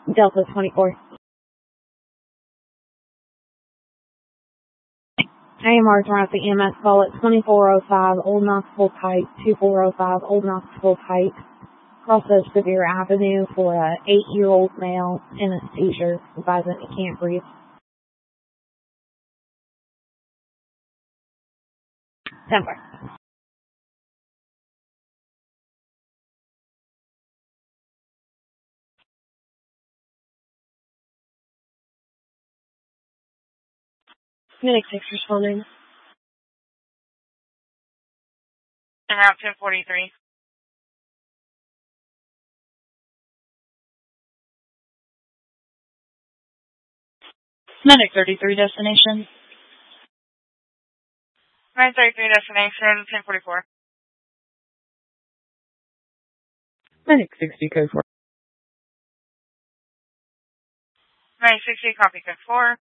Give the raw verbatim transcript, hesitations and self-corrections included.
Delta twenty-four. A M R Traffic E M S call at twenty-four oh five Old Knoxville Pike, twenty-four oh five Old Knoxville Pike. Crosses Sevier Avenue for an eight-year-old male in a seizure, advising he can't breathe. Denver. Medic six responding. Route ten forty-three. Medic thirty-three destination. nine thirty-three destination, ten forty-four. Medic sixty code four. nine sixty, copy code four.